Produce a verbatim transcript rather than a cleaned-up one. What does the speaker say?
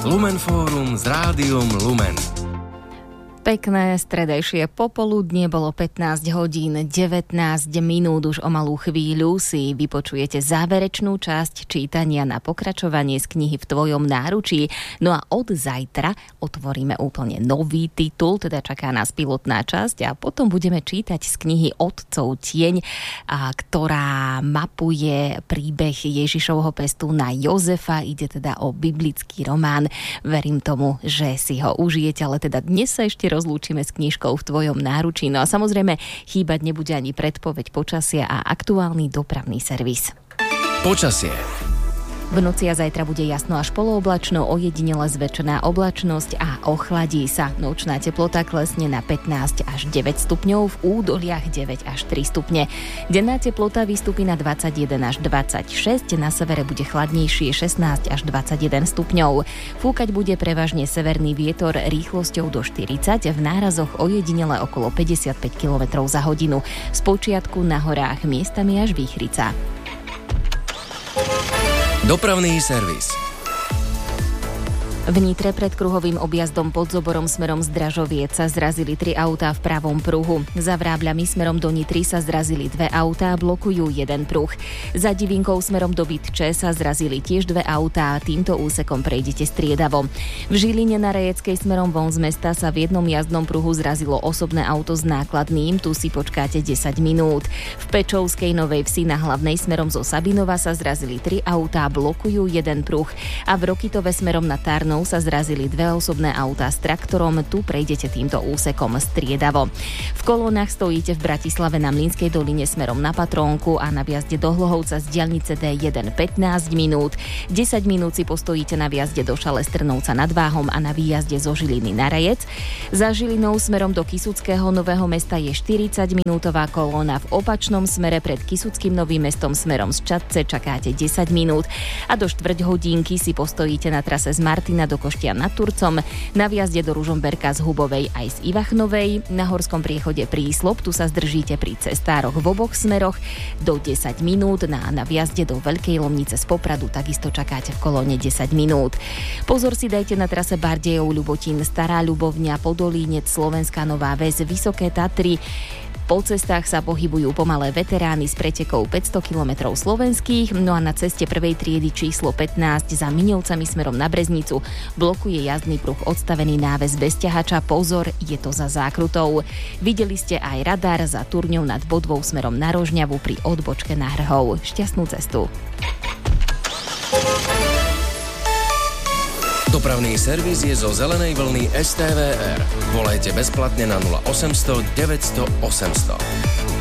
Lumenfórum s Rádiom Lumen. Pekné stredajšie popoludnie, bolo pätnásť hodín devätnásť minút, už o malú chvíľu si vypočujete záverečnú časť čítania na pokračovanie z knihy V tvojom náručí. No a od zajtra otvoríme úplne nový titul, teda čaká nás pilotná časť a potom budeme čítať z knihy Otcov tieň, a ktorá mapuje príbeh Ježišovho pestúna Jozefa. Ide teda o biblický román. Verím tomu, že si ho užijete, ale teda dnes sa ešte rozlúčime s knižkou V tvojom náručí. No a samozrejme chýbať nebude ani predpoveď počasia a aktuálny dopravný servis. Počasie. V noci a zajtra bude jasno až polooblačno, ojedinele zväčšená oblačnosť a ochladí sa. Nočná teplota klesne na pätnásť až deväť stupňov, v údoliach deväť až tri stupne. Denná teplota vystúpi na dvadsaťjeden až dvadsaťšesť, na severe bude chladnejšie šestnásť až dvadsaťjeden stupňov. Fúkať bude prevažne severný vietor rýchlosťou do štyridsať, v nárazoch ojedinele okolo päťdesiatpäť kilometrov za hodinu. Spočiatku na horách miestami až výchrica. Dopravný servis. V Nitre pred kruhovým objazdom pod Zoborom smerom z Dražoviec sa zrazili tri autá v pravom pruhu. Za Vrábľami smerom do Nitry sa zrazili dve autá, blokujú jeden pruh. Za Divinkou smerom do Bytče sa zrazili tiež dve autá, týmto úsekom prejdete striedavo. V Žiline na Rajeckej smerom von z mesta sa v jednom jazdnom pruhu zrazilo osobné auto s nákladným, tu si počkáte desať minút. V Pečovskej Novej Vsi na Hlavnej smerom zo Sabinova sa zrazili tri autá, blokujú jeden pruh. A v Rokytove smerom na Tarnov sa zrazili dve osobné autá s traktorom, tu prejdete týmto úsekom striedavo. V kolónach stojíte v Bratislave na Mlynskej doline smerom na Patrónku a na vjazde do Hlohovca z diaľnice dé jeden pätnásť minút. desať minút si postojíte na vjazde do Šale Strnovca nad Váhom a na výjazde zo Žiliny na Rajec. Za Žilinou smerom do Kysuckého Nového Mesta je štyridsaťminútová kolóna, v opačnom smere pred Kysuckým Novým Mestom smerom z Čadce čakáte desať minút a do štvrť hodinky si postojíte na trase z Martina do Koštian nad Turcom, na vjazde do Ružomberka z Hubovej aj z Ivachnovej, na horskom priechode Príslop, tu sa zdržíte pri cestároch v oboch smeroch do desať minút, na, na vjazde do Veľkej Lomnice z Popradu takisto čakáte v kolóne desať minút. Pozor si dajte na trase Bardejov Ľubotín, Stará Ľubovňa, Podolínec, Slovenská Nová Ves, Vysoké Tatry. Po cestách sa pohybujú pomalé veterány s pretekov päťsto kilometrov slovenských, no a na ceste prvej triedy číslo pätnásť za Miňovcami smerom na Breznicu blokuje jazdný pruh odstavený náväz bez ťahača. Pozor, je to za zákrutou. Videli ste aj radar za Turňou nad Bodvou smerom na Rožňavu pri odbočke na Hrhov. Šťastnú cestu. Dopravný servis je zo zelenej vlny es té vé er. Volajte bezplatne na nula osemsto deväťsto osemsto.